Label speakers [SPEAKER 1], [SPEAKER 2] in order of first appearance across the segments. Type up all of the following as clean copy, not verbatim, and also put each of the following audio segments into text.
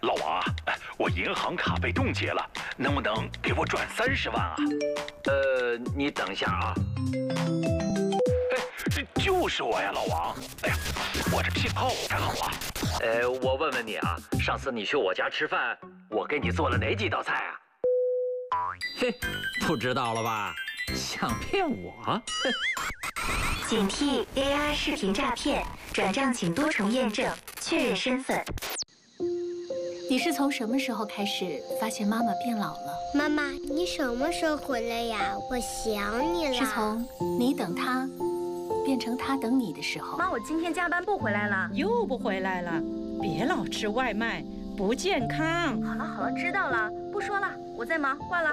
[SPEAKER 1] 老王啊，我银行卡被冻结了，能不能给我转30万啊？
[SPEAKER 2] 你等一下啊。
[SPEAKER 1] 这就是我呀，老王。哎呀，我这信号不太好啊。
[SPEAKER 2] 我问问你啊，上次你去我家吃饭，我给你做了哪几道菜啊？嘿，不知道了吧？想骗我？
[SPEAKER 3] 警惕 AI 视频诈骗，转账请多重验证，确认身份。
[SPEAKER 4] 你是从什么时候开始发现妈妈变老了？
[SPEAKER 5] 妈妈，你什么时候回来呀？我想你了。
[SPEAKER 4] 是从你等他变成他等你的时候。
[SPEAKER 6] 妈，我今天加班不回来了。
[SPEAKER 7] 又不回来了，别老吃外卖，不健康。
[SPEAKER 6] 好了好了，知道了，不说了，我在忙，挂了。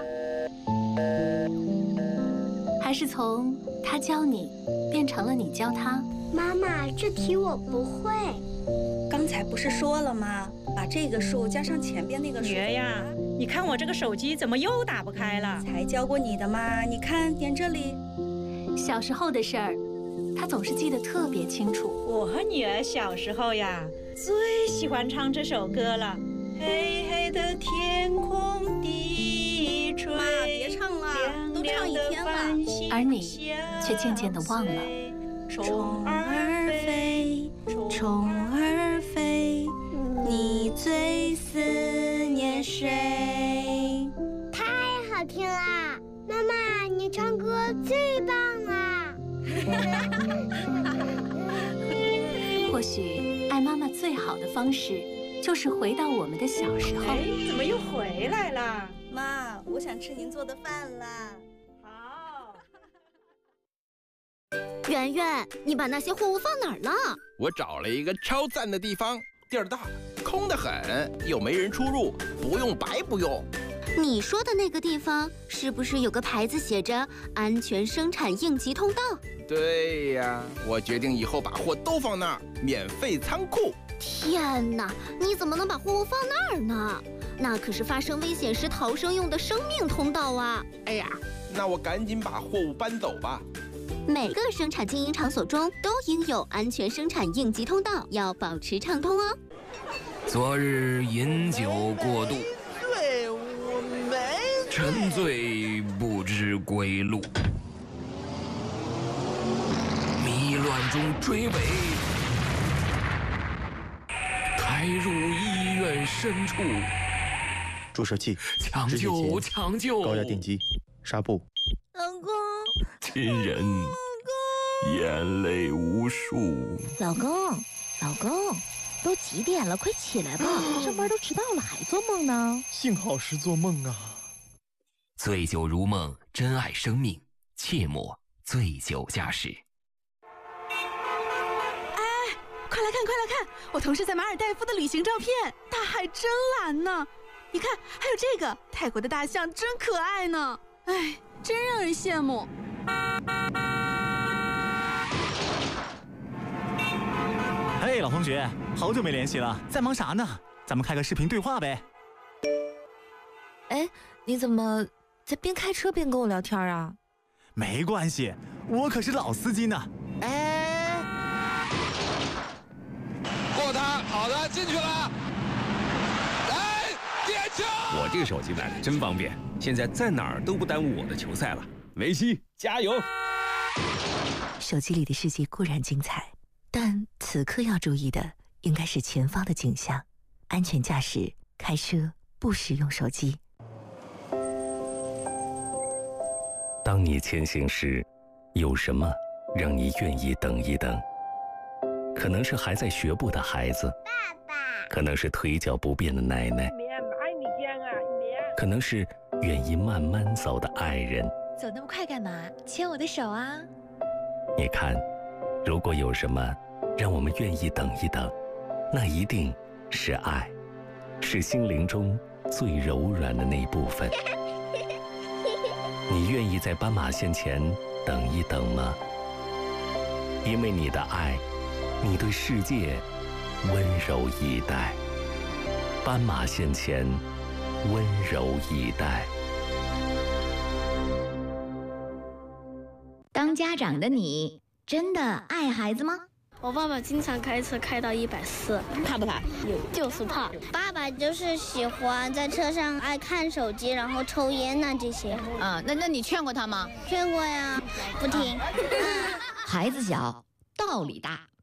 [SPEAKER 4] 还是从他教你变成了你教他？
[SPEAKER 5] 妈妈，这题我不会。
[SPEAKER 8] 刚才不是说了吗？把这个数加上前边那个数。
[SPEAKER 7] 女儿呀，你看我这个手机怎么又打不开了？
[SPEAKER 8] 才教过你的嘛，你看点这里。
[SPEAKER 4] 小时候的事儿，他总是记得特别清楚。
[SPEAKER 7] 我和女儿小时候呀，最喜欢唱这首歌了。黑黑的天空低垂，
[SPEAKER 8] 妈，别唱了，都唱一天了。
[SPEAKER 4] 而你却渐渐地忘了。
[SPEAKER 8] 虫儿飞，虫儿飞，你最思念谁？
[SPEAKER 5] 太好听啦！妈妈，你唱歌最棒啦！
[SPEAKER 4] 或许爱妈妈最好的方式，就是回到我们的小时候。
[SPEAKER 7] 哎，怎么又回来了？
[SPEAKER 8] 妈，我想吃您做的饭啦。
[SPEAKER 7] 好。
[SPEAKER 9] 圆圆，你把那些货物放哪儿了？
[SPEAKER 10] 我找了一个超赞的地方，地儿大，空得很，又没人出入，不用白不用。
[SPEAKER 9] 你说的那个地方是不是有个牌子写着“安全生产应急通道”？
[SPEAKER 10] 对呀，我决定以后把货都放那儿，免费仓库。
[SPEAKER 9] 天哪，你怎么能把货物放那儿呢？那可是发生危险时逃生用的生命通道啊！
[SPEAKER 10] 哎呀，那我赶紧把货物搬走吧。
[SPEAKER 9] 每个生产经营场所中都应有安全生产应急通道，要保持畅通哦。
[SPEAKER 11] 昨日饮酒过度，
[SPEAKER 12] 醉我没
[SPEAKER 11] 沉醉不知归路，迷乱中追尾，开入医院深处。
[SPEAKER 13] 注射器，
[SPEAKER 11] 抢救，抢救！
[SPEAKER 13] 高压电击，纱布。
[SPEAKER 9] 老公，
[SPEAKER 11] 亲人，眼泪无数。
[SPEAKER 14] 老公，老公，都几点了？快起来吧，上班都迟到了，还做梦呢。
[SPEAKER 13] 幸好是做梦啊。
[SPEAKER 11] 醉酒如梦，珍爱生命，切莫醉酒驾驶。
[SPEAKER 8] 哎，快来看，快来看！我同事在马尔代夫的旅行照片，大海真蓝呢。你看，还有这个泰国的大象真可爱呢。哎，真让人羡慕。
[SPEAKER 15] 嘿，老同学，好久没联系了，在忙啥呢？咱们开个视频对话呗。
[SPEAKER 14] 哎，你怎么在边开车边跟我聊天啊？
[SPEAKER 15] 没关系，我可是老司机呢。
[SPEAKER 14] 哎，
[SPEAKER 10] 过他，好的，进去了。哎，点球！
[SPEAKER 16] 我这个手机买的真方便，现在在哪儿都不耽误我的球赛了。梅西，加油！
[SPEAKER 14] 手机里的世界固然精彩，但此刻要注意的应该是前方的景象，安全驾驶，开车不使用手机。
[SPEAKER 17] 当你前行时，有什么让你愿意等一等？可能是还在学步的孩子，
[SPEAKER 5] 爸爸；
[SPEAKER 17] 可能是腿脚不便的奶奶，可能是愿意慢慢走的爱人。
[SPEAKER 18] 走那么快干嘛？牵我的手啊！
[SPEAKER 17] 你看，如果有什么让我们愿意等一等，那一定是爱，是心灵中最柔软的那部分。你愿意在斑马线前等一等吗？因为你的爱，你对世界温柔以待。斑马线前，温柔以待。
[SPEAKER 18] 当家长的你，真的爱孩子吗？
[SPEAKER 5] 我爸爸经常开车开到140，
[SPEAKER 18] 怕不怕？
[SPEAKER 5] 就是怕。爸爸就是喜欢在车上爱看手机，然后抽烟呐这些。
[SPEAKER 18] 啊，那你劝过他吗？
[SPEAKER 5] 劝过呀，不听。
[SPEAKER 18] 孩子小，道理大。